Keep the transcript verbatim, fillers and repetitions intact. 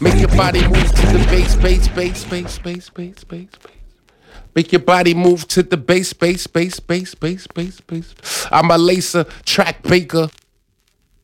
Make your body move to the bass, bass, bass, bass, bass, bass, bass, bass. Make your body move to the bass, bass, bass, bass, bass, bass, bass. I'm a laser track baker.